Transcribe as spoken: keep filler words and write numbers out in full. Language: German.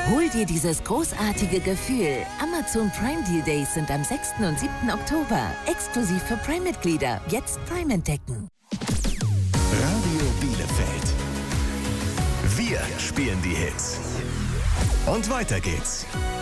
Hol dir dieses großartige Gefühl. Amazon Prime Deal Days sind am sechsten und siebten Oktober. Exklusiv für Prime-Mitglieder. Jetzt Prime entdecken. Radio Bielefeld. Wir spielen die Hits. Und weiter geht's.